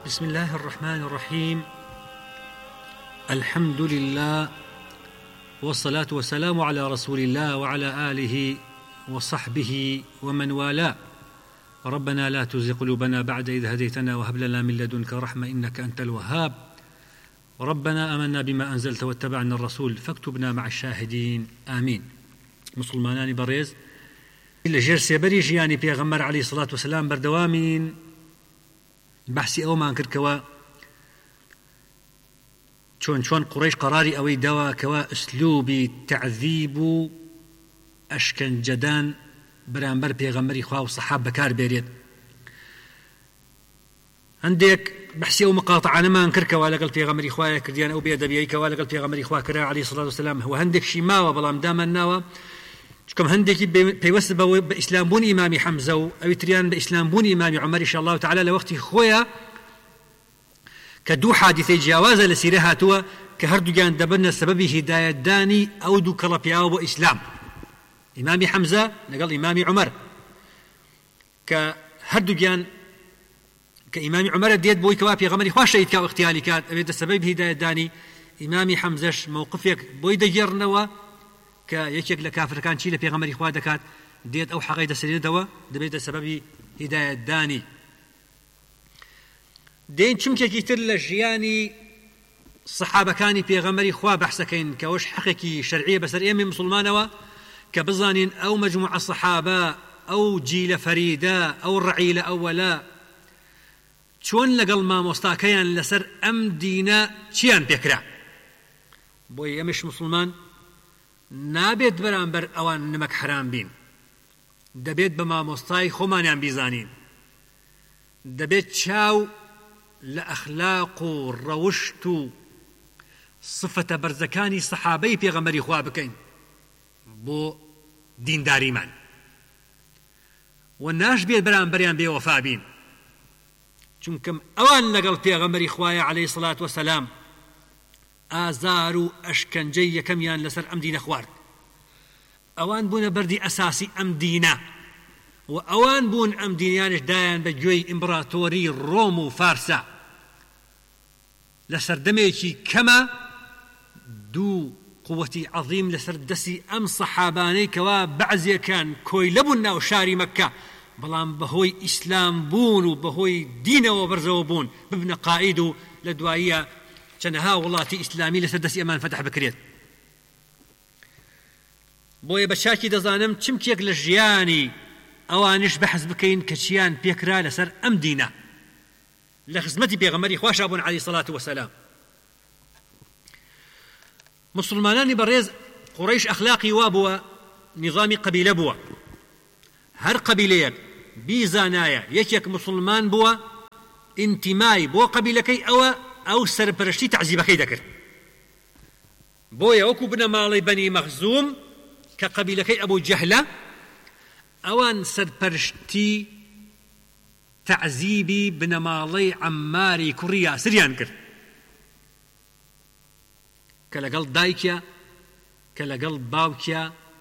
بسم الله الرحمن الرحيم. الحمد لله والصلاة والسلام على رسول الله وعلى آله وصحبه ومن والاه. ربنا لا تزغ قلوبنا بعد إذ هديتنا وهب لنا من لدنك رحمة إنك أنت الوهاب. ربنا آمنا بما أنزلت واتبعنا الرسول فاكتبنا مع الشاهدين آمين. مسلمانانی بەڕێز لەژێر سێبەری ژیانی پێغەمبەر عەلەیهی سڵات وسەلام بەردەوامین بەحسی ئەومان کردکەوە چۆن قوڕەیش قەراری ئەوەی داوا کەوا ئوسلوبی تەعذیب و ئەشکەنجەدان بەرامبەر پێغەمبەری خوا و سەحاب بەکار بێرێت. هەندێک بەحسی ئەو مقاتعانەمان کردکەوە لەگەڵ پێغەمبەری خوایە کردیان ئەو بێدەبیەی کەوا لەگەڵ پێغەمبەری خوا کرا عەلەیهی سڵات وسەلام هەوە هەندێکشی ماوە بەڵام دامان ناوە چکەم هەندێکی پەیوەست بە ئیسلامبوونی ئیمامی حەمزە و ئەوی تریان بە ئیسلامبوونی ئیمامی عومەر ئینشاء الله تعالی لە وەختی خۆیە کە دوو حادیثەی جیاوازە لە سیرە هاتووە کە هەردووگیان دەبنە سەبەبی هیدایەتدانی ئەو دوو کەڵە پیاوە بۆ ئیسلام، ئیمامی حەمزە لەگەڵ ئیمامی عومەر، کە هەردووگیان کە ئیمامی عومەرە دێت بۆی کەوا پێغەمبەری خوا شەهید کا و اختیالی کات ئەوێتە سەبەبی هیدایەتدانی ئیمامی حەمزەش مووقفێک بۆی دەگێڕنەوە کە یەکێک لە کافرەکان چی لە پێغەمبەری خوا دەکات دێت ئەو حەقەی دەسەلێتەوە دەبێتە سەبەبی هیدایەتدانی. دێن چمکێکی تر لە ژیانی سەحابەکانی پێغەمبەری خوا بەحسەکەین کە ئەوش حەقێکی شەرعیە بەسەر ئێمە مسلمانەوە کە بزانین ئەو مەجموعە سەحابە ئەو جیلە فەریدە ئەو ڕەعیلە ئەوەلە چۆن لەگەڵ مامۆستاکەیان لەسەر ئەم دینە چیان پێکرا. بۆی ئێمەش مسلمان نابێت بەرامبەر ئەوان نمەک حرام بین، دەبێت بە مامۆستای خۆمانیان بیزانین، دەبێت چاو لە ئەخلاق و ڕەوشت و صفەتە بەرزەکانی سەحابەی پێغەمبەری خوا بکەین بۆ دینداریمان و ناشبێت بەرامبەریان بێوەفا بین، چونکەم ئەوان لەگەڵ پێغەمبەری خوایە عەلەیهی سڵات وسەلام ئازار و ئەشکەنجەی یەکەمیان لەسەر ئەم دینە خوارد. ئەوان بوونە بەردی ئەساسی ئەم دینە و ئەوان بوون ئەم دینیانش دایان بە گوێی ئیمپراتۆری ڕۆم و فارسە. لە سەردەمێکی کەمە دوو قووەتی عەظیم لەسەر دەستی ئەم سەحابانەی کەوا بەعزیەکان کۆی لەبوون ناو شاری مەککە بەڵام بەهۆی ئیسلام بوون و بەهۆی دینەوە بەرزەوە بوون ببنە قائید و لە دواییە چەندەها وڵاتی ئیسلامی لەسەر دەستی ئەمان فەتح بکرێت. بۆیە بە چاکی دەزانم چمکێک لە ژیانی ئەوانش بەحث بکەین کە چیان پێکرا لەسەر ئەم دینە لە خزمەتی پێغەمبەری خوا بوون عەلەیهی سڵات وسەلام. مسلمانانی بەڕێز قوڕەیش ئەخلاقی وا بووە نظامی قەبیلە بووە، هەر قەبیلەیەک بیزانایە یەکێک مسلمان بووە ئینتیمای بۆ قەبیلەکەی ئەو سەرپەرشتی تەعزیبەکەی دەکرد. بۆیە وەکو بنە ماڵی بەنی مەخزوم کە قەبیلەکەی ئەبوو جەهلە ئەوان سەرپەرشتی تەعزیبی بنەماڵەی عەمماری کوڕی یاسریان کرد کە لەگەڵ دایکە کە لەگەڵ باوکە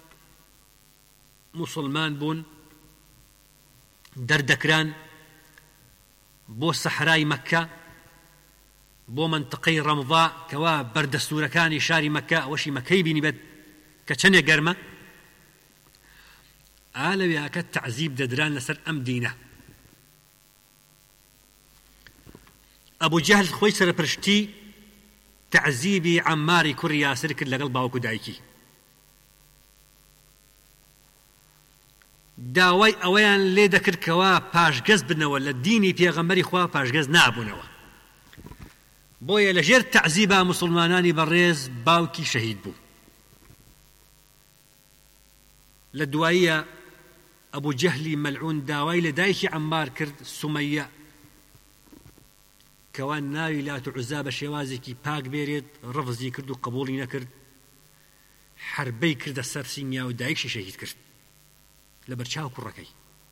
مسلمان بوون دەردەکران بۆ سەحرای مەککە بۆ منطقەی ڕەمضا کەوا بەردەستورەکانی شاری مەککە ئەوەشی مەکەی بینی بێت کە چەندێک گەرمە ئالەوێکە تەعزیب دەدران لەسەر ئەم دینە. ئەبوو جەهل خۆی سەرپەرشتی تەعزیبی عەمماری کوڕی یاسر کرد لەگەڵ باوک و دایکی. داوای ئەوەیان لێ دەکرد کەوا پاشگەز بنەوە لە دینی پێغەمبەری خوا پاشگەز نابوونەوە. بۆیە لەژێر تەعزیبا مسلمانانی بەڕێز باوکی شەهید بوو. لە دواییە ئەبوو جەهلی مەلعون داوای لە دایکی عەممار کرد سومەیە کەوا ناوی لات و عوزا بە شێوازێکی پاک بێرێت ڕەفزی کرد و قبوڵی نەکرد، حربەی کردە سەر سینیا و دایکشی شەهید کرد لە بەرچاو کوڕەکەی.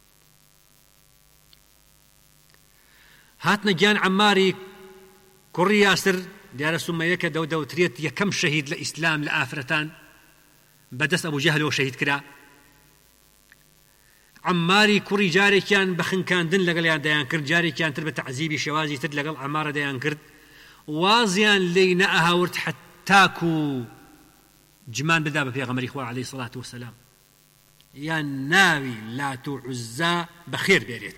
هاتنە گیان عەمماری کوڕی یاسر دیارە سومەیە کە دەوترێت یەکەم شەهید لە ئیسلام لە ئافرەتان بەدەست ئەبوو جەهلەوە شەهید کرا. عماری کوڕی جارێکیان بە خنکاندن لەگەڵیان دەیان کرد، جارێکیان تر بە تەعزیبی شێوازی تر لەگەڵ عەمارە دەیان کرد، وازیان لێی نەئەهاورد حتاکو جمان بدا بە پێغەمبەری خوا عەلەیهی سەڵات وەسەلام، یان ناوی لات و عوزا بەخێر بێرێت.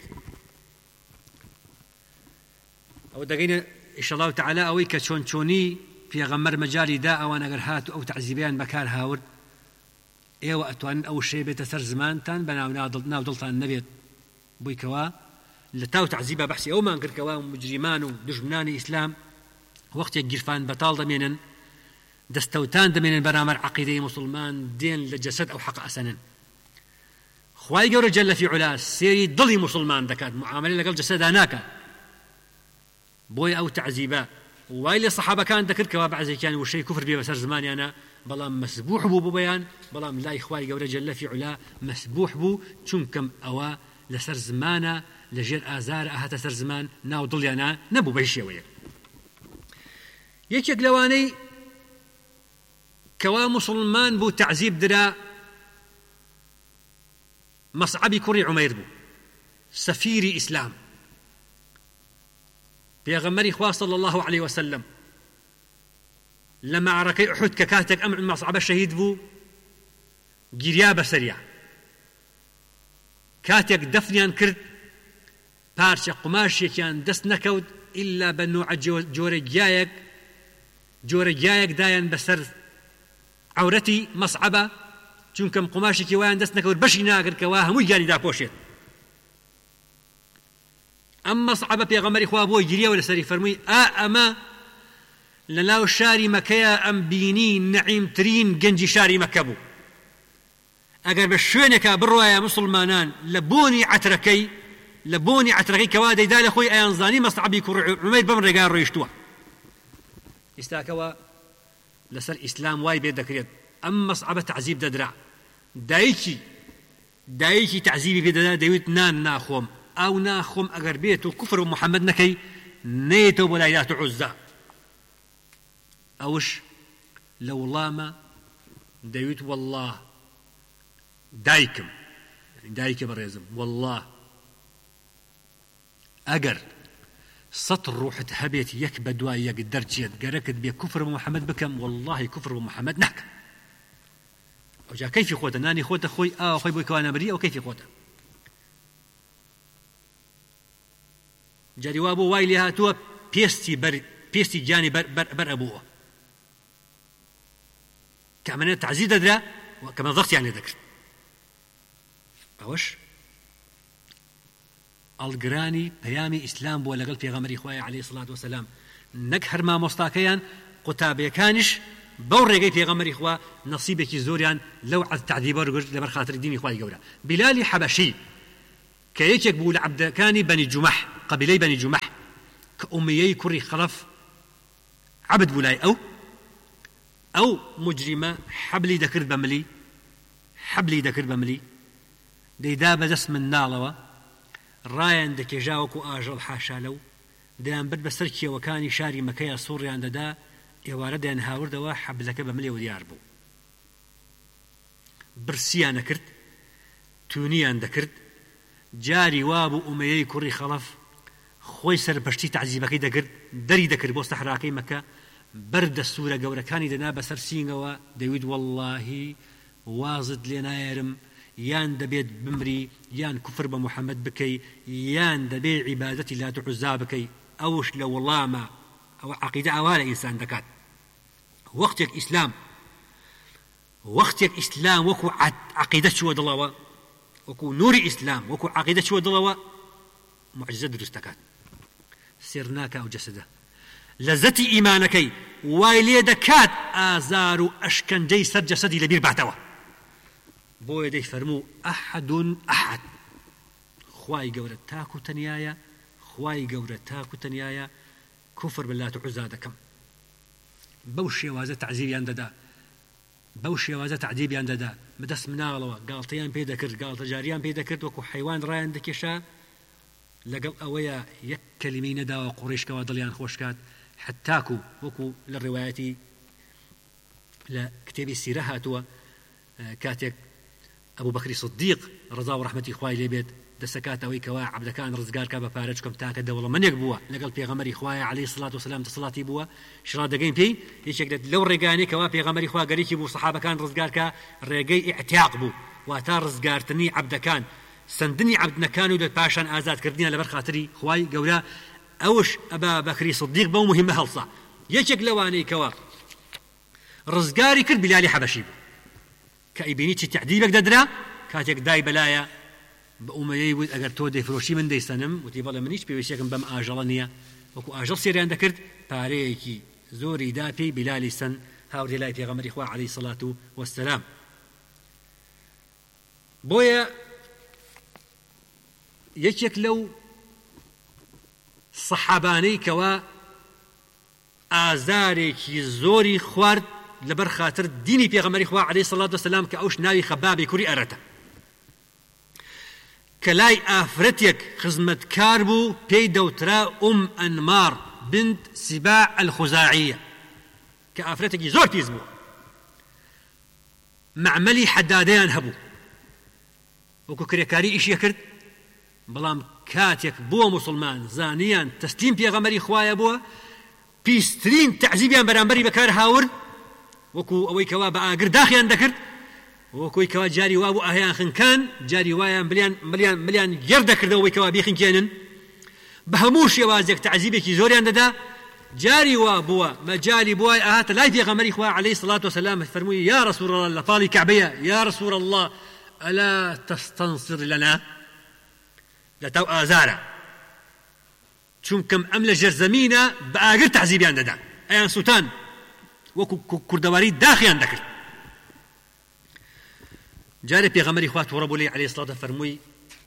ئەوە دەگەینە ئینشەڵڵاو تەعالا ئەوەی کە چۆن چۆنی پێغەمبەر مەجاڵی دا ئەوان ئەگەر هات ئەو تەعزیبیان بەکار هاورد، ئێوە ئەتوانن ئەو شەیە بێتە سەر زمانتان بە ناو دڵتان نەبێت، بۆی کەوا لە تاو تەعزیبە بەحسی ئەومان کرد کەوا مجریمان و دژمنانی ئیسلام وەختێک گیرفان بەتاڵ دەمێنن، دەستەوتان دەمێنن بەرامبەر عەقیدەی موسڵمان، دێن لە جەسەد ئەو حەق ئەسەنن. خوای گەورە جەلە فی عولا سێری دڵی موسڵمان دەکات، معاملەی لەگەڵ جەسەدا ناکات. بۆی ئەو تەعزیبە وای لە سەحابەکان دەکرد کەوا بەعزێکیان وشەی کوفر بێ بەسەر زمانیانە، بەڵام مەسبوح بوو بۆ بەیان، بەڵام لای خوای گەورە جەلە فی عولا مەسبوح بوو، چونکەم ئەوە لەسەر زمانە لەژێر ئازار ئاهاتە سەر زمان، ناو دڵیانە نەبوو بەهیچ شێوەیە. یەکێک لەوانەی کەوا موسڵمان بوو تەعزیب درا مەصعەبی کوڕی عومەیر بوو، سەفیری ئیسلام. پێغەمبەری خوا صلی الله علیه وسلم لە مەعرەکەی ئوحود کە کاتێک ئەم مەصعەبە شەهید بوو گیریا بەسەریا، کاتێک دەفنیان کرد پارچە قماشێکیان دەست نەکەوت ئیلا بە نوعە جۆرە گیایەک دایان بەسەر عەورەتی مەصعەبە، چونکەم قماشێکی وایان دەست نەکەوت بەشی ناگرت کەوا هەمووی گیانی داپۆشێت. ئەم مەصعەبە پێغەمبەری خوا بۆی گیریەوە لەسەری فەرمووی ئەمە لەناو شاری مەکەیە، ئەم بینی نەعیمترین گەنجی شاری مەکە بوو. ئەگەر بە شوێنێکە بڕوایە موسڵمانان لە بۆنی عەترەکەی کەوا دەیدا لە خۆی ئەیانزانی مەصعەبی کوڕی عومەیر بەم ڕێگا ڕۆیشتووە. ئێستاکەوە لەسەر ئیسلام وای بێ دەکرێت ئەم مەصعەبە تەعزیب دەدرا، دایکی تەعزیبی پێ دەدا، دەیوت نان ناخۆم، ئەو ناخۆم ئەگەر بێت و کوفر و محەممەد نەکەی نێتەوە بۆ لای لات و عوزا. ئەوش لە وڵامە دەیوت وەڵڵاه دایکە بەڕێزم، وەڵڵاه ئەگەر 100 ڕوحت هەبێت یەک بە دوای یەک دەرچێت گەرەکت بێ کوفر بە محەممەد بکەم، وەڵڵاهی کوفر بە محەممەد ناکەم. ئەوجا کەیفی خۆتە، نانی خۆتە خۆی ئاوا خۆی بۆی کەوا نەبری، ئەو کەیفی خۆتە. جاری وا بۆ وای لێ هاتووە پێستی گیانی بەر ئەبووە کە ئەمەنە تەعزیب دەدرا کە مەزەختیان لێ دەکرد. ئەوەش ئەڵگرانی پەیامی ئیسلام بووە لەگەڵ پێغەمبەری خوای عەلەیهی سەڵات وەسەلام، نەک هەر مامۆستاکەیان قوتابیەکانیش بەو ڕێگەی پێغەمبەری خوا نەسیبێکی زۆریان لەو تەعذیبە وەرگرت لەبەر خاتری دینی خوای گەورە. بیلالی حەبەشی کە یەکێک بوو لە عەبدەکانی بەنی جومەح، قەبیلەی بەنی جومەح، کە ئومەیەی کوڕی خەڵەف عەبد بوو لای ئەو مجریمە حەبلی دەکرد بە ملی، دەیدا بەدەست منداڵەوە ڕایان دەکێژا وەکو ئاژەڵ حاشا لەو، دەیان برد بەسەر کێوەکانی شاری مەکەیە سوڕیان دەدا، ئێوارە دەیان هاوردەوە حەبلەکە بە ملێ دیار بوو. برسیان نەکرد، تونیان دەکرد. جاری وابوو ئومەیەی کوڕی خەڵەف خۆی سەرپەشتی تەعزیبەکەی دەکرد، دەری دەکرد بۆ سەحراکەی مەکە، بەر دەستورە گەورەکانی دەنا بەسەر سینگەوە، دەیوت وەڵڵاهی وازت لێ نایەرم، یان دەبێت بمری یان کوفر بە محەممەد بکەی، یان دەبێ عیبادەتی لات و عوزا بکەی. ئەوش لە وەڵامە ئەوە عەقیدە ئاوا لە ئینسان دەکات. وەختێک ئیسلام وەکو عەقیدە چووە دڵەوە، وەکو نوری ئیسلام وەکو عەقیدە چووە دڵەوە، معجزە دروست دەکات. سێر ناکە ئەو جەسەدە، لەزەتی ئیمانەکەی وای لێ دەکات ئازار و ئەشکەنجەی سەر جەسەدی لەبیر باتەوە. بۆیە دەیفەرموو ئەحەدون ئەحەد، خوای گەورە تاک و تەنیایە، کوفر بلات و عوزا دەکەم. بەو شێوازە تەعذیبیان دەدا، بەدەست مناڵەوە گاڵتەیان پێ دەکرد، گاڵتەجاریان پێ دەکرد، وەکو حەیوان ڕایان دەکێشا، لەگەڵ ئەوەیە یەک کەلیمەی نەداوە قوڕیشکەوە دڵیان خۆشکات، حتاکو وەکو لە ڕێوایەتی لە کتێبی سیرە هاتووە، کاتێک ئەبوو بەکری صدیق ڕزا و ڕەحمەتی خوای لێ بێت دەسەکاتەوەی کەوا عەبدەکان ڕزگارکە بە پارەچکەم تاکە دەوڵەمەندێک بووە لەگەڵ پێغەمبەری خوای عەلەیهی سڵات وسەلام دەسەڵاتی بووە شڕا دەگەین پێی یەکێک لەو ڕێگانەی کەوا پێغەمبەری خوا گەرێکی بوو سەحابەکان ڕزگارکە ڕێگەی ئیعتیاق بوو واتە ڕزگارتنی عەبدەکان سندنی عەبدەکان و پاشان ئازادکردنیان لەبەر خاتری خوای گەورە ئەوش ئەبا بەکری صدیق بەو مهمە هەڵسا یەکێک لەوانەی کەوا ڕزگاری کرد بلالی حەبەشی بوو کە ئەیبینی چی تعدیبێک دەدرا کاتێک دای بەلایە بە ئومەیەی وت ئەگەر تۆ دەیفرۆشی من دەیسەنم وتی بەڵێ منیش پێویستێکم بەم ئاژەڵە نییە وەکو ئاژەڵ سێریان دەکرد پارەیەکی زۆری دا پێی بلالی سەن هاوردی لای پێغەمبەری خوا عەلەیهی سەڵات وەسەلام بۆیە یەکێک لەو سەحابانەی کەوا ئازارێکی زۆری خوارد لەبەر خاتر دینی پێغەمبەری خوا عەلەیهی سەڵات وەسەلام کە ئەوش ناوی خەبابی کوڕی ئەرەتە کە لای ئافرەتێک خزمەتکار بوو پێی دەوترا ئەنمار بنت سیباع الخوزاعیە کە ئافرەتێکی زۆر پیس بوو مەعمەلی حەدادەیان هەبوو وەکو کرێکاری ئیشیە کرد بەڵام کاتێک بووە موسڵمان زانیان تەسلیم پێغەمبەری خوایە بووە پیسترین تەعزیبیان بەرامبەری بەکار هاورد وەکو ئەوەی کەوا بە ئاگر داخیان دەکرد وەکوی کەوا جاری وا بوو ئاهیان خنکان جاری وایان ملیان گێڕ دەکردەوەی کەوا بیخنکێنن بە هەموو شێوازێک تەعزیبێکی زۆریان دەدا جاری وا بووە مەجای بووە ئاهاتە لای پێغەمبەری خوا عەلەیهی سەڵات وسەلام فەرمووی یا ڕەسوول الله لە پاڵی کەعبەیە یا ڕەسوول الله ئەلا تەستەنصر لەنا لەتاو ئازارە چونکەم ئەم لە ژێرزەمینە بە ئاگر تەعزیبیان دەدا ئەیان سووتان وەکو کوردەواری داخیان دەکرد جارێ پێغەمبەری خوا تووڕە بوو لێی عەلەیهی سەڵات فەرمووی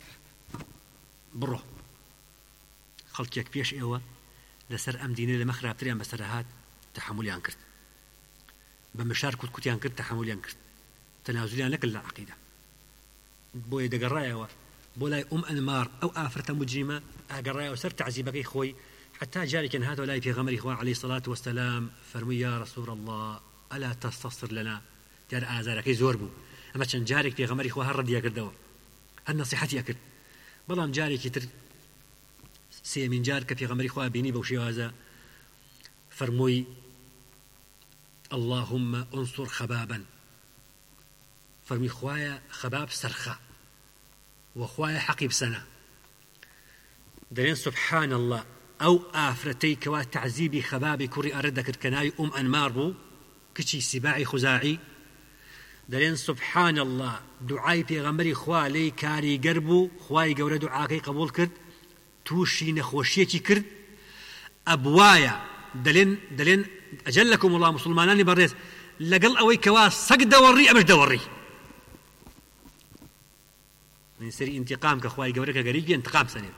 بڕۆ خەڵکێک پێش ئێوە لەسەر ئەم دینە لەمە خراپتریان بەسەر هات تەحمولیان کرد بە مشار کوتکوتیان کرد تەحمولیان کرد تەنازولیان نەکرد لە عەقیدە بۆیە دەگەڕایەوە بۆ لای ئەنمار ئەو ئافرەتە مجریمە ئاگەڕایەوە سەر تەعزیبەکەی خۆی حتى جارێکیان هاتەوە لای پێغەمبەری خوا عەلەیهی سەڵات وەسەلام فەرمووی یا ڕەسوول الله ئەلا تەستەصر لەنا دیارە ئازارەکەی زۆر بوو ئەمە چەند جارێک پێغەمبەری خوا هەر ڕەدیە کردەوە هەر نەسیحەتیە کرد بەڵام جارێکی تر سێمین جار کە پێغەمبەری خوا بینی بەو شێوازە فەرمووی اللهم انصر خبابا فەرمی خوایە خەباب سەرخە وخوایە حەقی بسەنە دەڵێن سبحان الله ئەو ئافرەتەی کەوا تەعزیبی خەبابی کوڕی ئەرە دەکرد کە ناوی ئەنمار بوو کچی سیباعی خوزاعی دەڵێن سبحان الله دوعای پێغەمبەری خوا لێی کاریگەر بوو خوای گەورە دوعاکەی قبول کرد تووشی نەخۆشیەکی کرد ئەبوایە دەڵێن ئەجەلەکم وڵا موسڵمانانی بەڕێز لەگەڵ ئەوەی کەوا سەگ دەوەڕی ئەمەش دەوەڕی من سەری ئینتیقام کە خوای گەورە کە گەریکی ئینتیقام سەنێت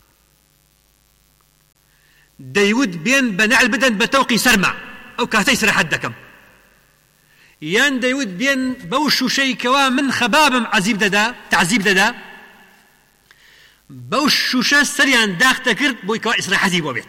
دەیوت بێن بە نەعل بدەن بە تەوقی سەرما ئەو کاتەی سرەحەت دەکەم یان دەیوت بێن بەو شوشەی کەوا من خەبابم تعزیب دەدا بەو شوشە سەریان داختە کرد بۆی کەوا ئیسراحەتی بۆ بێت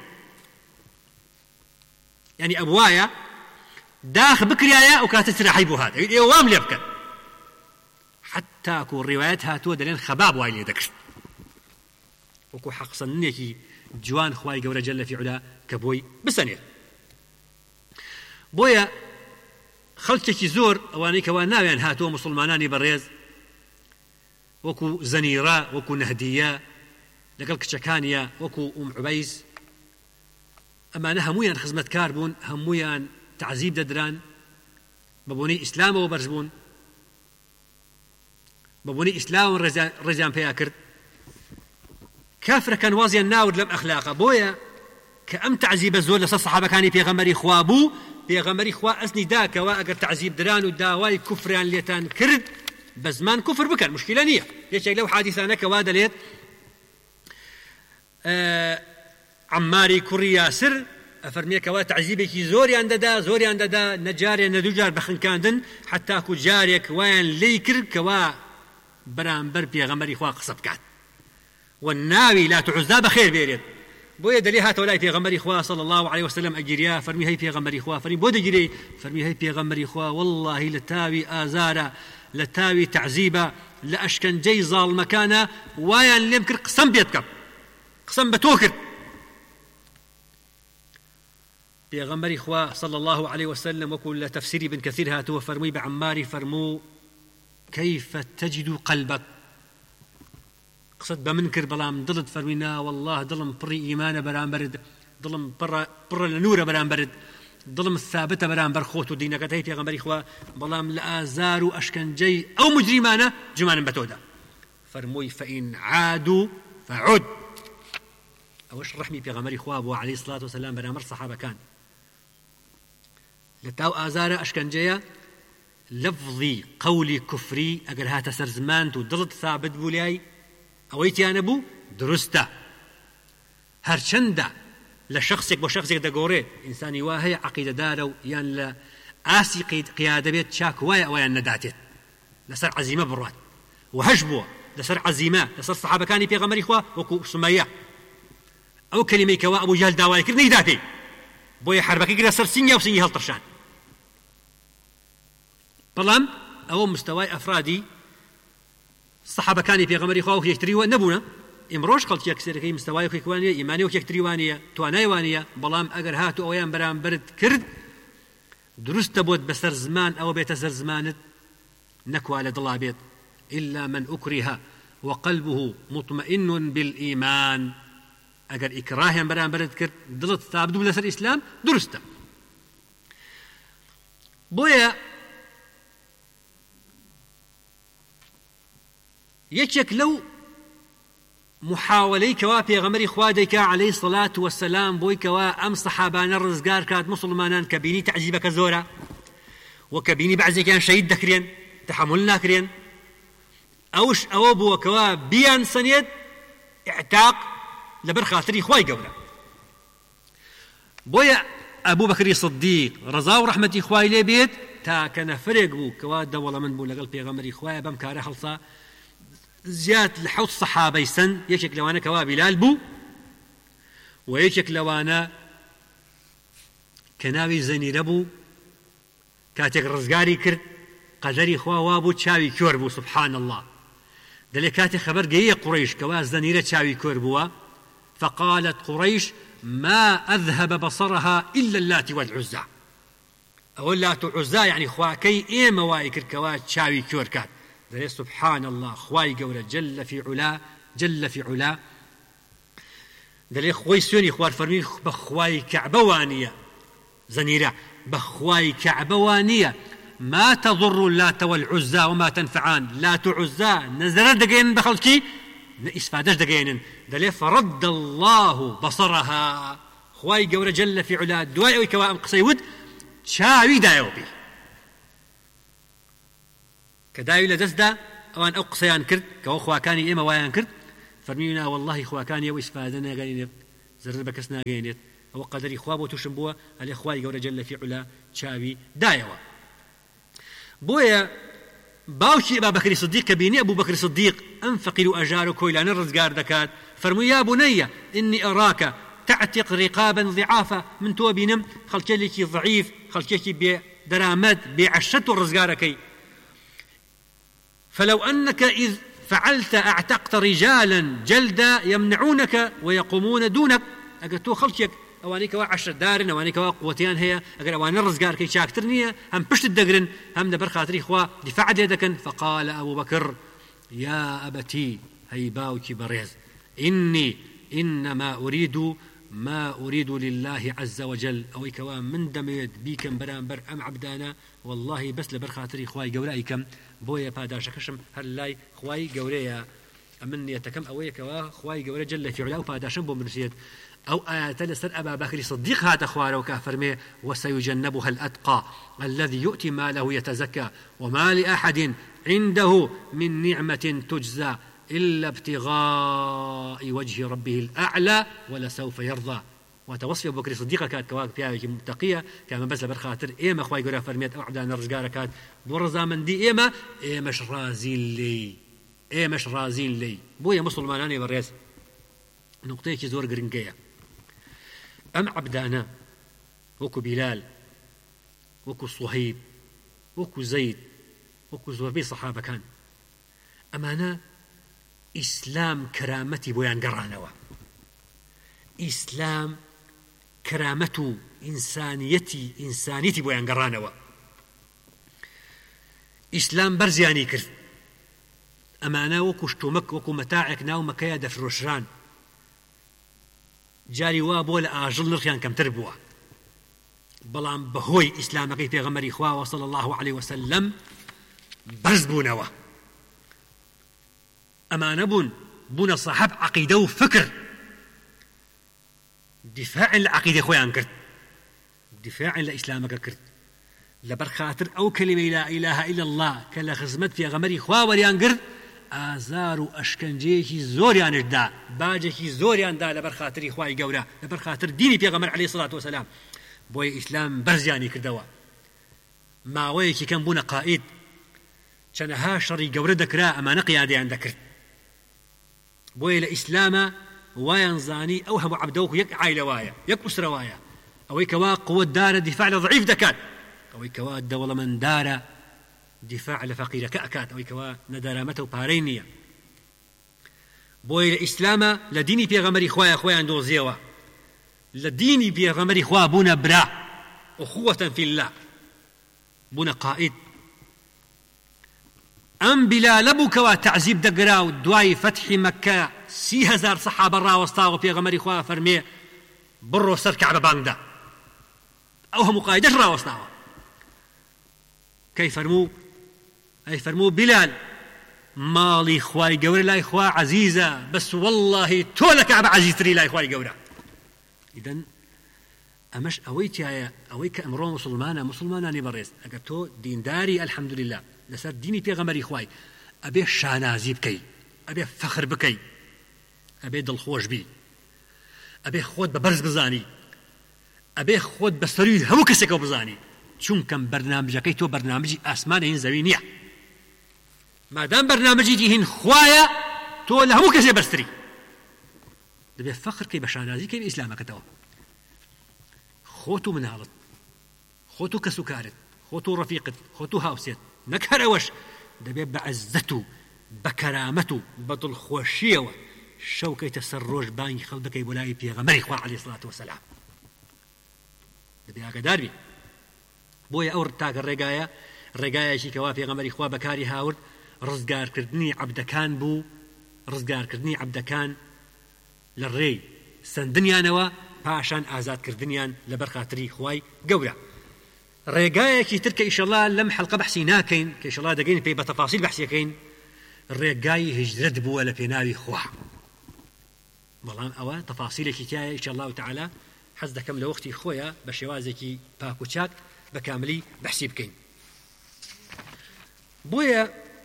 یعنی ئەبوایە داخ بکریایە ئەو کاتە سرەحەی بۆ هات ئێوە وام لێ بکەن حتى كو الروايات هاتوا دلين خباب وايلي دكشت وكو حق صننيكي جوان خواي قورة جل في علا كبوي بسنير بويا خلتكي زور اواني كواناويان هاتوا مسلماناني بريز وكو زنيرا وكو نهدية لقل كشكانيا وكو عبيس اما همويان خزمت كاربون همويان تعذيب ددران ببوني اسلام وبرزبون ببوني إسلام رجام فيها كرد كافر كان وازيا ناود لم أخلاقه بويا كأم تعذيب الزول لص الصحابة كاني بيغمري خوابو بيغمري خوا أسني داك وأقر تعذيب دران وداواي كفران ليتان كرد بزمان كفر بكر مشكلة نية ليش لو حادثانا كوادا ليت عماري كوري ياسر أفرميك وا تعذيبك زوري عنددا نجاري ندوجار بخن كاندن حتى كو جاريك وين ليكر كوا برامبر بيغمري خوا قصب كات والناوي لا تعزى بخير بيريد بويا دلي هات ولاي بيغمري خوا صلى الله عليه وسلم اجريا فرمي هي بيغمري خوا فرمي بود اجري فرمي هي بيغمري خوا والله لتاوي آزارا لتاوي تعذيبا لأشكنجي ظال مكانه ويان لم كر قسم بيتك قسم بتوكر بيغمري إخوة صلى الله عليه وسلم وكل تفسير ابن كثير هاتوا فرمي بعماري فرمو كيف تجد قلبك قصد بمنكر بلام ضلد فرمينا والله ضلم بري إيمان برام برد ضلم بر لنور برام برد ضلم الثابتة برام برخوت ودينك تهي في غمري إخوة بلام لآزار أشكنجي أو مجرمانة جمان بتودا فرموي فإن عادوا فعد أوش رحمي في غمري إخوة أبو عليه الصلاة والسلام برامر صحابة كان لتاو آزار أشكنجية لفظي قولي كفري أقل هاتا سرزمان ضلد ثابت بولاي أويتي أنا بو درسته هرچنده لشخصك بشخصك دقوري إنساني واهي عقيدة دارو يان لا آسي قيادة بيت شاك ويان نداتت لسر عزيمة برات وهجبوا لسر عزيمة لسر صحابة كاني في غمر إخوة وكو سمية أو كلمة كوا أبو جهل داواي كرني داتي بوي حربك كده سر سنية وسنية هالطرشان بلام أو مستوى أفرادي الصحابة كاني في غمر إخوة ويشتريوا نبونا امروش قلت يكسر كي مستواي وكيكوانية إيماني وكيكتريوانية توانايوانية بلام أجر هاتو أويان برام برد كرد درست بود بسر زمان أو بيت سر زمانت نكوى لدلا بيت إلا من أكره وقلبه مطمئن بالإيمان أجر إكراهيا برام برد كرد دلت ثابت بلا سر الإسلام درست بويا يشك لو محاولي كوا بيغمري خواديك عليه الصلاة والسلام بوي كوا أم صحابان الرزقار كانت مسلمانان كبيني تعجيبك زورا وكبيني بعزي كان شهيد دكرين تحملنا كرين أوش أوبو كوا بيان سنيد اعتاق لبرخاطري خواي قولا بويا أبو بكر الصديق رضا ورحمة إخواي لي بيت تا كان فرق بو كوا دولا من بو لقل بيغمري خواي بمكاره خلصا زياد لحوت صحابي سن يشك لوانا كوا بلال بو ويشك لوانا كناوي زني ربو كاتك رزقاري كرد قدري خوا وابو تشاوي كوربو سبحان الله دلي كاتك خبر جاية قريش كوا زنيرة تشاوي كوربوا فقالت قريش ما أذهب بصرها إلا اللات والعزى أو اللات والعزى يعني خوا كي إيه موايكر كوا تشاوي كوركات دلي سبحان الله خواي قولة جل في علا دلي خوي سوني خوار فرمي بخواي كعبوانية زنيرة بخواي كعبوانية ما تضر اللات والعزى وما تنفعان لا تعزى نزل دقين بخلكي إسفادش دقين دلي فرد الله بصرها خواي قولة جل في علا دواء كوائم قصيود شاوي دايوبي كداوي لدسدا أوان أو قصيان كرد كأو خواكاني إما ويان كرد فرمينا والله خواكاني وإسفادنا قاينت زر بكسنا قاينت أو قدري خوابو تشنبوا الإخوائي قول جل في علا شاوي دايوا بويا باوشي أبا بكر الصديق كبيني أبو بكر الصديق أنفقل أجارك إلى نرزقار دكات فرمي يا بني إني أراك تعتق رقابا ضعافا من توبينم خلتلك ضعيف خلتلك بدرامات بعشت الرزقاركي فلو أنك إذ فعلت أعتقت رجالا جلدا يمنعونك ويقومون دونك أقلتو خلتك أوانيك وعشر دارن أوانيك وقوتيان هي أقل أوان الرزقار كي شاكترنية هم بشت الدقرن هم دبر خاطري إخوة دفاع يدكن فقال أبو بكر يا أبتي هيباوك بريز إنما أريد ما أريد لله عز وجل أو كوا من دميد بيكم برامبر أم عبدانا والله بس لبر خاطري خواي قولائكم بويا باداشكشم هلاي خواي قوليا أمن يتكم أوي كوا خواي قولي جل في علاو باداشم بمرسيد أو آيات لسر أبا بكر صديق هذا خواره وكافرمي وسيجنبها الأتقى الذي يؤتي ماله يتزكى وما لأحد عنده من نعمة تجزى إلا ابتغاء وجه ربه الأعلى ولسوف يرضى وتوصف أبو بكر الصديق كانت كواك فيها متقية كما بس لبرخاطر إيما خواي قولها فرميت أو عبدان الرزقار كانت برزا من دي إيماش رازين لي بويا مسلماناني بريس نقطة زور قرنقية أم عبدانا وكو بلال وكو صهيب وكو زيد وكو زوبي صحابة كان ئەمانە ئیسلام کەرامەتی بۆیان گەڕانەوە. ئیسلام کەرامەت و ئینسانیەتی بۆیان گەڕانەوە. ئیسلام بەرزیانی کرد. ئەمانە وەکو شتومەک وەکو مەتاعێک ناو مەکەیە دەفرۆشران، جاری وا بۆ لە ئاژڵ نرخیان کەمتر بووە، بەڵام بەهۆی ئیسلامەکەی پێغەمبەری خوا صلی الله عليه وسلم بەرز بوونەوە. ئەمانە بوونە صاحب عەقیدە و فکر، دیفاع لە عەقیدەی خۆیان کرد، دیفاع لە ئیسلامەکە کرد، لەبەر خاتر ئەو کەلیمەی لا ئیلاهە ئیلا الله کە لە خزمەت پێغەمبەری خوا وەریان گرت، ئازار و ئەشکەنجەیەکی زۆریانشدا، باجێکی زۆریاندا لەبەر خاتری خوای گەورە، لەبەر خاتر دینی پێغەمبەر عەلەیهی سڵات وسەلام. بۆیە ئیسلام بەرزیانی کردەوە. ماوەیەکی کەم بوونە قائید، چەنەها شەڕی گەورە دەکرا، ئەمانە قیادەیان دەکرد. بۆیە لە ئیسلامە وایان زانی ئەو هەموو عەبدە یەک عایلە وایە، یەک ئوسرە وایە. ئەوەی کەوا قووەتدارە دیفاع لە ضعیف دەکات، ئەوەی کەوا دەوڵەمەنددارە دیفاع لە فەقیرەکە ئەکات، ئەوەی کەوا نەدارامەتە و پارەی نییە. بۆیە لە ئیسلامە لە دینی پێغەمبەری خوایە خۆیان دۆزیەوە، لە دینی پێغەمبەری خوا بوونە برا، ئوخوەتەن فی الله، بوونە قائید. ئەم بیلالە بوو کەوا تەعزیب دەگرا و دوای فەتحی مەککە 30,000 سەحابە ڕاوەستاوە، پێغەمبەری خوا فەرمێ بڕۆ سەر کەعبە بانگدا، ئەو هەموو قایدەش ڕاوەستاوە. کەی فەرموو بیلال ماڵی خوای گەورە لای خوا عەزیزە، بەس وەڵڵاهی تۆ لە کەعبە عەزیزتری لای خوای گەورە. ئیدەن ئەمەش ئەوەی تایە، ئەوەی کە ئەمڕۆ مسلمانانی بەڕێز، ئەگەر تۆ دینداری ئەلحەمدولله لەسەر دینی پێغەمبەری خوای، ئەبێ شانازی بکەی، ئەبێ فەخر بکەی، ئەبێ دڵخۆش بی، ئەبێ خۆت بە بەرز بزانی، ئەبێ خۆت بە سەروی هەموو کەسێکەوە بزانی، چونکەم بەرنامجەکەی تۆ بەرنامجی ئاسمانە هین زەوی نییە. مادام بەرنامجی هین خوایە، تۆ لە هەموو کەسێ بەرزتری. دەبێ فەخر کەی بە شانازی کەی بە ئیسلامەکەتەوە، خۆت و مناڵت، خۆت و کەس و کارت، خۆت و ڕەفیقت، خۆت و هاوسێت، نەک هەر ئەوەش دەبێت بە عەزەت و بە کەرامەت و بە دڵخۆشیەوە شەوکەیتە سەر ڕۆژ بانگی خەڵک دەکەی بۆ لای پێغەمبەری خوا عەلەیهی سڵات وسەلام. دەبێ ئاگادار بی. بۆیە ئەو تاکە ڕێگایەکی کەوا پێغەمبەری خوا بەکاری هاورد، ڕزگارکردنی عەبدەکان بوو، ڕزگارکردنی عەبدەکان لە ڕێی سندنیانەوە، پاشان ئازادکردنیان لەبەر خاتری خوای گەورە. ڕێگایەکی تر کە ئیشەڵا لەم حەڵقە بەحسی ناکەین، کە ئیشەڵا دەگەین پێی بە تەفاسیل بەحسیەکەین، ڕێگای هیجرەت بووە لە پێناوی خوا. بەڵام ئەوە تەفاسیلێکی تایە ئیشەڵا تعالی حەز دەکەم لە وەختی خۆیە بە شێوازێکی پاک و چاک بە کاملی بەحسی بکەین. بۆیە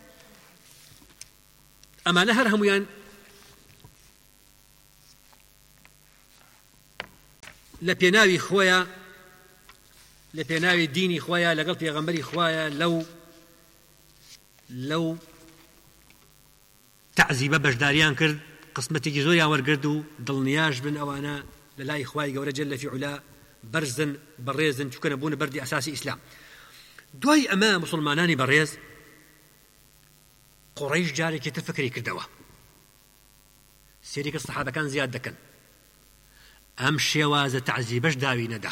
ئەمانە هەر هەمویان لە پێناوی خۆیە، لە پێناوی دینی خۆیە، لەگەڵ پێغەمبەری خۆیە، لەو تەعزیبە بەشداریان کرد، قسمەتێکی زۆریان وەرگرت و دڵنیاش بن ئەوانە لە لای خوای گەورە جەل فی عولا بەرزن، بەڕێزن، چونکە نەبوونە بەردی ئەساسی ئیسلام. دوای ئەمە مسلمانانی بەڕێز قوڕەیش جارێکی تر فکری کردەوە، سێری کە سەحابەکان زیاد دەکەن، ئەم شێوازە تەعزیبەش داوی نەدا.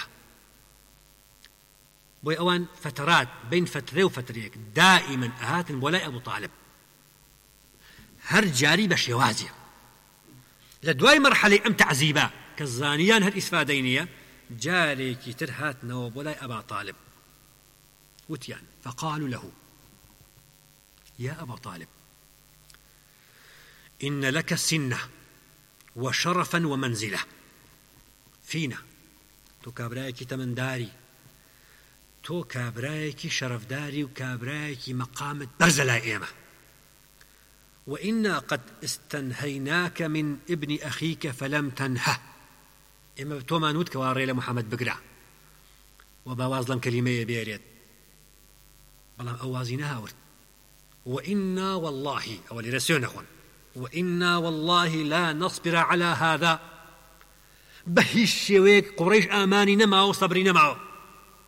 بۆی ئەوان فترات بین فترێ و فترێک دائما ئەهاتن بۆ لای ئەبوو طالب، هەر جاری بە شێوازیە. لە دوای مەرحەلەی ئەم تەعزیبە کە زانیان هەر ئیسفادەی نییە، جارێکی تر هاتنەوە بۆ لای ئەبا طالب، وتیان فقالوا له يا أبا طالب إن لك سنة وشرفا ومنزلة فينا، تو كابرايكي تمنداري، تو كابرايكي شرفداري وكابرايكي مقامة برزلا إيمة، وإنا قد استنهيناك من ابن أخيك فلم تنهه. إما تو ما نود كواري لمحمد بقرع وبوازلم كلمة بيريد بلام أوازينها ورد. وإنا والله أولي رسيون أخوان، وإنا والله لا نصبر على هذا، بهيش شويك قريش آماني نماو صبري نماو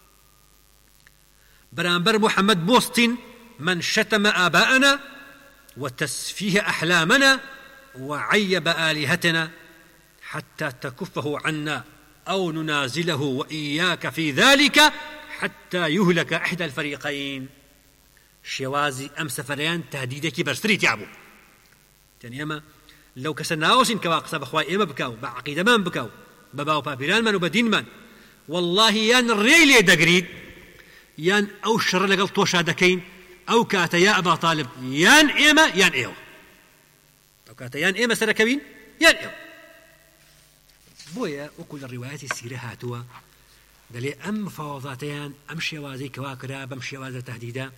برانبر محمد بوستين من شتم آباءنا وتسفيه أحلامنا وعيب آلهتنا حتى تكفه عنا أو ننازله وإياك في ذلك حتى يهلك إحدى الفريقين. شوازي أم سفريان تهديدك برسري تعبو يعني أما لو كسناوسين كواقصة بخواي إما بكاو بعقيدة من بكاو بباو بابيران من وبدين من والله يان الريلي دقريد يان أو شر لقل توشا دكين أو كاتا يا أبا طالب يان إيما يان إيو أو كاتا يان إيما سركبين يان إيو بويا وكل الروايات السيرة هاتوا دلي أم مفاوضاتيان أم شوازي كواكرا بم شوازي تهديدا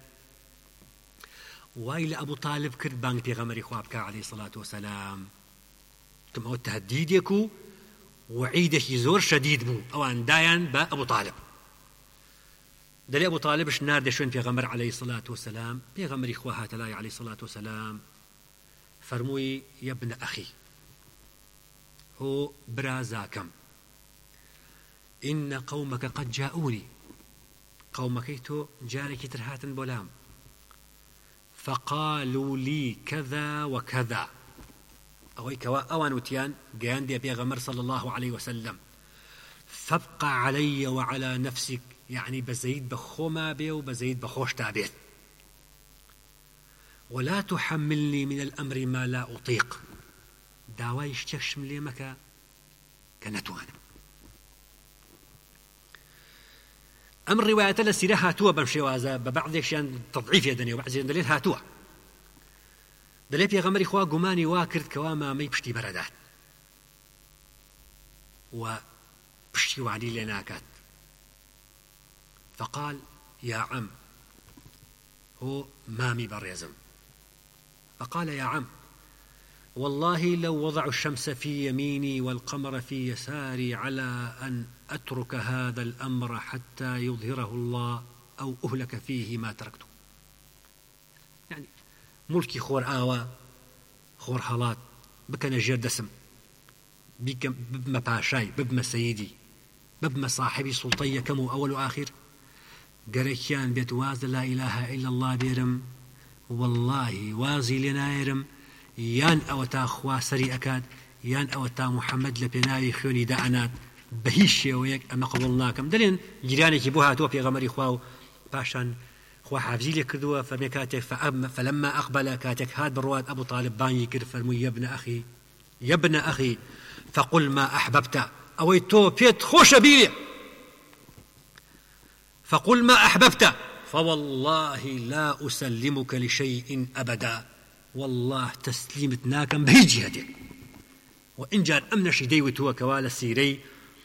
وإلى أبو طالب كرد بانك بيغمري خوابك عليه الصلاة والسلام كما هو التهديد يكو وعيده زور شديد بو أوان دايان با أبو طالب دلي أبو طالب شنار دشون بيغمر عليه الصلاة والسلام بيغمري خواها تلاي عليه الصلاة والسلام فرموي يا ابن أخي هو برازاكم إن قومك قد جاءوني قومك تو جارك ترهات بولام فقالوا لي كذا وكذا أوي كوا أوان وتيان قيان دي بيغمر صلى الله عليه وسلم فابقى علي وعلى نفسك يعني بزيد بخوما بي وبزيد بخوش تابيت ولا تحملني من الأمر ما لا أطيق داواي اشتكشم لي مكا كنتوانا أمر رواية السيرة هاتوا بمشيوازا ببعض يشان تضعيف يدني وبعض يشان دليل هاتوا دليل بيغمري خوا قماني واكرد كواما مي بشتي بردات وبشتي وعدي لناكات فقال يا عم هو مامي بريزم فقال يا عم والله لو وضعوا الشمس في يميني والقمر في يساري على أن أترك هذا الأمر حتى يظهره الله أو أهلك فيه ما تركته يعني ملكي خور آوا خور حالات بكنا جير دسم ببما باشاي ببما سيدي ببما صاحبي سلطية كمو أول وآخر قريكيان بيت واز لا إله إلا الله بيرم والله وازي لنايرم يان أوتا خوا سري أكاد يان أوتا محمد لبناوي خيوني دعنات بهيشي ويك أما قبلناكم دلين جيرانك بوها توفي غمري خواو باشان خوا حافزي لي كردوا فمكاتك فلما أقبل كاتك هاد برواد أبو طالب باني كر فرمو يا ابن أخي فقل ما أحببت أوي تو بيت خوش بيلي فقل ما أحببت فوالله لا أسلمك لشيء أبدا والله تسليمتناكم بهيجي هدي وإن جار أمن شدي وتوا كوال السيري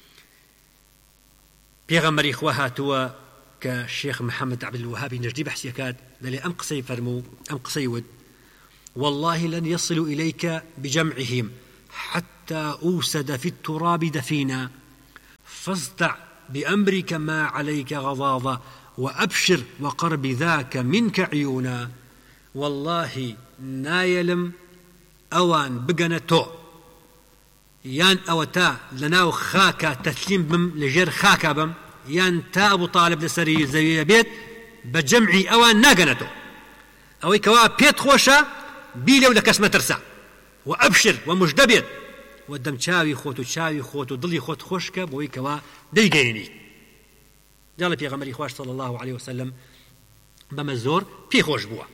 بيغمري خواها توا كشيخ محمد عبد الوهاب نجدي بحث يكاد للي أم قصي فرمو أم قصي ود والله لن يصلوا إليك بجمعهم حتى أوسد في التراب دفينا فاصدع بأمرك ما عليك غضاضة وأبشر وقر بذاك منك عيونا والله نايلم أوان بقنتو يان أوتا لناو خاكا تسليم بم لجير خاكا بم يان تا أبو طالب لسري زي بيت بجمعي أوان ناقنتو أوي كوا بيت خوشا بيلو لكسمة ترسع وأبشر ومجدبيت ودم شاوي خوتو ضلي خوت خوشكا بوي كوا ديقيني جال بيغمري خواش صلى الله عليه وسلم بمزور بي خوش بوا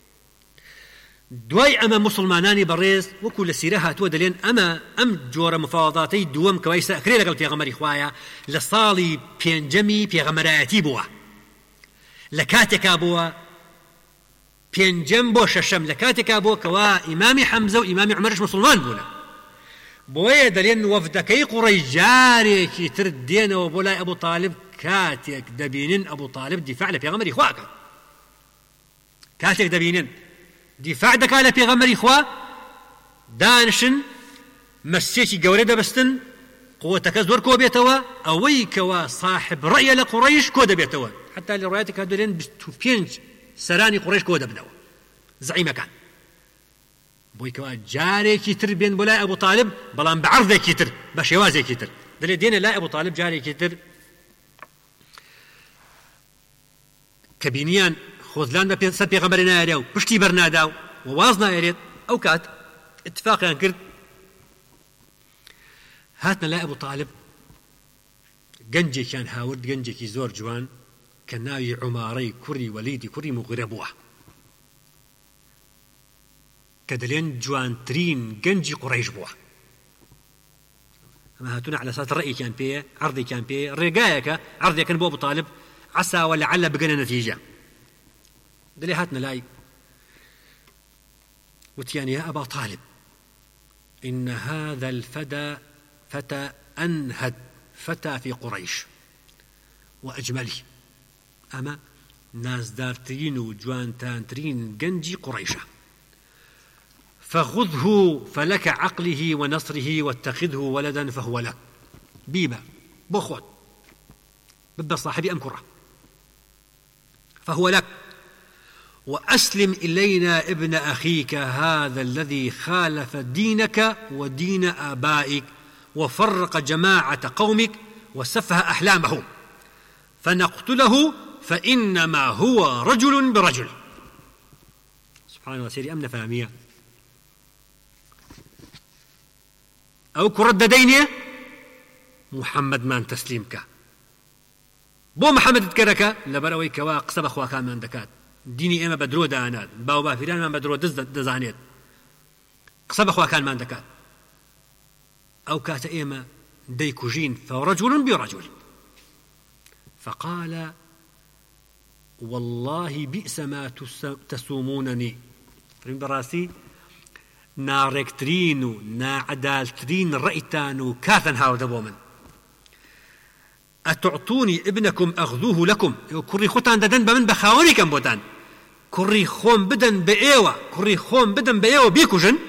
دوای ئەمە مسلمانانی بەڕێز وەکو لە سیرە هاتووە دەلێن ئەم جۆرە مفاوضاتەی دووەم کەوای سەکرێ لەگەڵ پێغەمبەری خوایە لە ساڵی پێنجەمی پێغەمبەرایەتی بووە لە کاتێکا بووە پێنجەم بۆ شەشەم لە کاتێکا بووە کەوا ئیمامی حەمزە و ئیمامی عومەرش مسلمان بوون بۆیە دەلێن وەفدەکەی قوڕەیش جارێکی تر دێنەوە بۆ لای ئەبوو تاالب کاتێک دەبینن ئەبوو تاالب دیفاع لە پێغەمبەری خواکە کاتێک دەبینن دفاع دەکا لە پێغەمبەری خوا دانشن مەسچێکی گەورە دەبەستن قووەتەکە زۆر کۆ بێتەوە ئەوەی کەوا صاحب ڕەیە لە قوڕەیش کۆ دەبێتەوە حتا لە ڕوایەتێکا دەڵێن 25 سەرانی قوڕەیش کۆ دەبنەوە زعیمەکان بۆی کەوا جارێکی تر بێن بۆ لای ئەبوو تاالب بەڵام بە عەرضێکی تر بە شێوازێکی تر دەڵێ دێنە لای ئەبوو تاالب جارێکی تر کە بینیان خۆزلان بە سەر پێغەمبەری نایەرێ و پشتی بەرنادا و ووازنا يريد أو كات اتفاق يعني كرد هاتنا لا أبو طالب جنجي كان هاورد جنجي كي زور جوان كناوي عماري كوري وليدي كوري مغيرة بوه كدلين جوان ترين جنجي قريش بوه أما هاتونا على أساس الرأي كان بيه عرضي كان بيه رقايك عرضي كان بو أبو طالب عسى ولعل بقنا نتيجة دلي هاتنا لاي وتيان يا أبا طالب إن هذا الفتى فتى أنهد فتى في قريش وأجمله أما ناس دارترين وجوان تانترين جنجي قريشة فخذه فلك عقله ونصره واتخذه ولدا فهو لك بيبا بخوت ببا صاحبي أمكرة فهو لك وأسلم إلينا ابن أخيك هذا الذي خالف دينك ودين آبائك وفرق جماعة قومك وسفه أحلامه فنقتله فإنما هو رجل برجل. سبحان الله سيري أمنا فهمية أو كرد دينه محمد من تسليمك بو محمد تكرك لبروي كوا قصب أخوا كان من دكات ديني إما بدرو دانات باو بافيران من بدرو دزانيت قصب أخوا كان من دكات أو كات إما ديكوجين فرجل برجل فقال والله بئس ما تسومونني فرين براسي ناركترين ناعدالترين رأيتان كاثن هاو دبومن أتعطوني ابنكم أخذوه لكم كوري خوتان ددن بمن بخاوني كم بوتان كوري خوم بدن بإيوة كوري خوم بدن بإيوة بيكوجن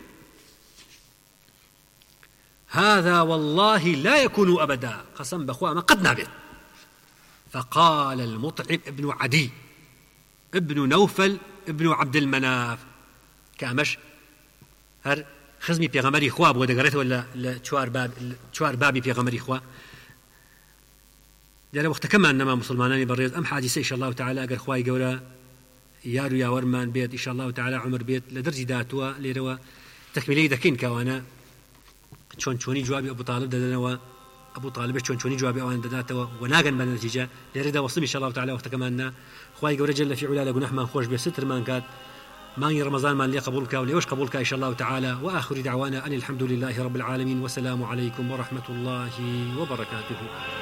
هذا والله لا يكون أبدا قسم بخوا ما قد نابت. فقال المطعم ابن عدي ابن نوفل ابن عبد المناف كامش هر خزمي بيغمري خواب ودقرته ولا لشوار بابي بيغمري خواب دار وقت كما انما مسلمانان بريز ام حادثه ان شاء الله تعالى اگر خواي گورا يارو يا ورمان بيت ان شاء الله تعالى عمر بيت لدرجه داتوا ليروا تكميلي دكين كوانا چونچوني جوابي ابو طالب ددنوا ابو طالب چونچوني جوابي اوان دداتوا وناغن بالنتيجه ليردا وصل ان شاء الله تعالى وقت كما ان خواي گورا جل في علا لغنح ما خوش بستر مان كات ما رمضان ما لي قبولك وليوش قبولك ان شاء الله تعالى. واخر دعوانا ان الحمد لله رب العالمين والسلام عليكم ورحمه الله وبركاته.